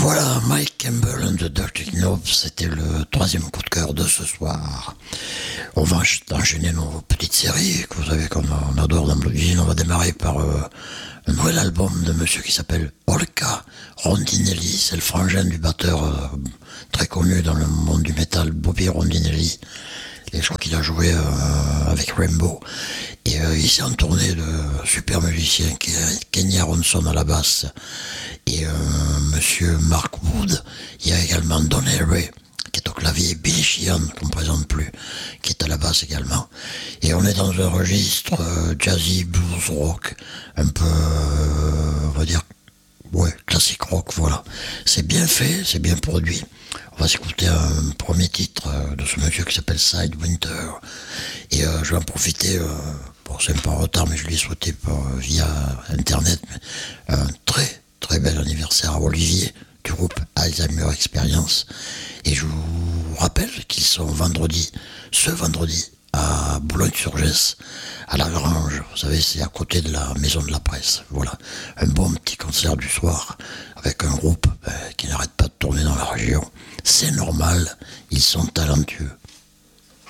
Voilà, Mike Campbell and the Dirty Knobs, c'était le troisième coup de cœur de ce soir. On va enchaîner nos petites séries, que vous savez qu'on adore dans Blue Jean. On va démarrer par un nouvel album de monsieur qui s'appelle Olka Rondinelli. C'est le frangin du batteur très connu dans le monde du métal, Bobby Rondinelli. Et je crois qu'il a joué avec Rainbow. Et il s'est entouré de super musiciens, Kenny Aronson à la basse et monsieur Mark Wood. Il y a également Don Henry qui est au clavier, Billy Sheehan qu'on ne présente plus, qui est à la basse également. Et on est dans un registre jazzy, blues rock, un peu, on va dire, ouais, classique rock, voilà. C'est bien fait, c'est bien produit. On va s'écouter un premier titre de ce monsieur qui s'appelle Sidewinter. Et je vais en profiter, bon, c'est un peu en retard, mais je lui ai souhaité via Internet un très très bel anniversaire à Olivier du groupe Alzheimer Experience. Et je vous rappelle qu'ils sont ce vendredi, à Boulogne-sur-Gesse, à la Grange. Vous savez, c'est à côté de la Maison de la Presse. Voilà, un bon petit concert du soir avec un groupe qui n'arrête pas de tourner dans la région. C'est normal, ils sont talentueux.